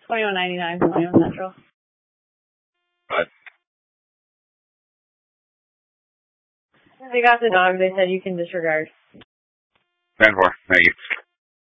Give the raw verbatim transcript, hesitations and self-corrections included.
twenty-one ninety-nine from Williams Central. What? They got the dog. They said you can disregard. ten four. Thank you.